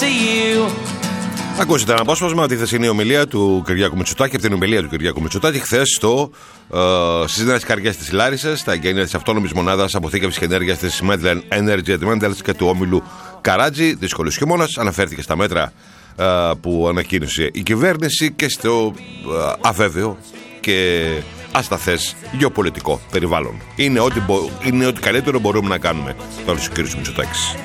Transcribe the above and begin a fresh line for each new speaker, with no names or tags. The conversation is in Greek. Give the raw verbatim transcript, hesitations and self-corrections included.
Ακούσατε ένα απόσπασμα από τη χθεσινή ομιλία του Κυριάκου Μητσοτάκη, από την ομιλία του Κυριάκου Μητσοτάκη χθες στο ε, στις Νέες Καριές της Λάρισσας, στα εγγένεια της αυτόνομης μονάδας αποθήκευσης και ενέργειας της Medlen Energy Adventures και του όμιλου Καράτζη. Δύσκολος χειμώνας, αναφέρθηκε στα μέτρα ε, που ανακοίνωσε η κυβέρνηση και στο ε, αβέβαιο και ασταθές γεωπολιτικό περιβάλλον. Είναι ό,τι, είναι ό,τι καλύτερο μπορούμε να κάνουμε, τώρα ο κ. Μητσοτάκης.